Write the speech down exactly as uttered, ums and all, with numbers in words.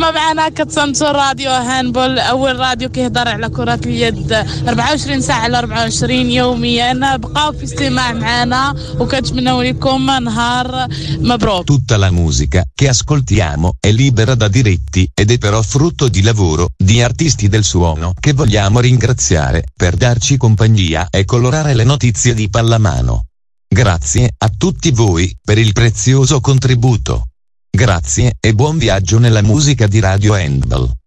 معنا كتسمعوا راديو هاندبول أول راديو كيهضر على كرة اليد أربعة وعشرين ساعة على أربعة وعشرين يوميا. بقاو في استماع معنا وكنتمنوا لكم نهار مبروك. Tutta la musica che ascoltiamo è libera da diritti ed è però frutto di lavoro di artisti del suono che vogliamo ringraziare per darci compagnia e colorare le notizie di pallamano. Grazie a tutti voi per il prezioso contributo. Grazie e buon viaggio nella musica di Radio Handball.